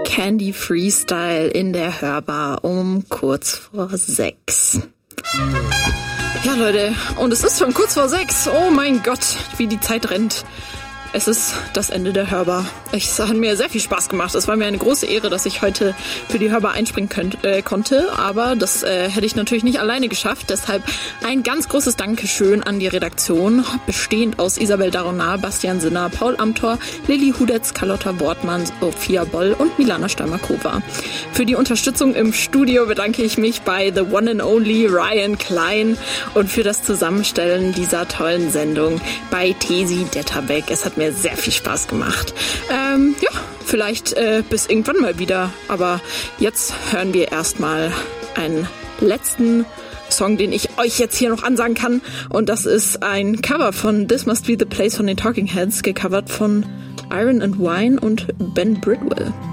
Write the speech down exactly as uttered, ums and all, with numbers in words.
Candy Freestyle in der Hörbar um kurz vor sechs. Ja, Leute, und es ist schon kurz vor sechs. Oh mein Gott, wie die Zeit rennt. Es ist das Ende der Hörbar. Es hat mir sehr viel Spaß gemacht. Es war mir eine große Ehre, dass ich heute für die Hörbar einspringen könnt, äh, konnte. Aber das äh, hätte ich natürlich nicht alleine geschafft. Deshalb ein ganz großes Dankeschön an die Redaktion, bestehend aus Isabel Daronar, Bastian Sinner, Paul Amthor, Lilly Hudetz, Carlotta Wortmann, Sophia Boll und Milana Steimer-Kova. Für die Unterstützung im Studio bedanke ich mich bei The One and Only Ryan Klein und für das Zusammenstellen dieser tollen Sendung bei Tesi Detterbeck. Es hat mir sehr viel Spaß gemacht. Ähm, ja, vielleicht äh, bis irgendwann mal wieder. Aber jetzt hören wir erstmal einen letzten Song, den ich euch jetzt hier noch ansagen kann. Und das ist ein Cover von This Must Be the Place von den Talking Heads, gecovert von Iron and Wine und Ben Bridwell.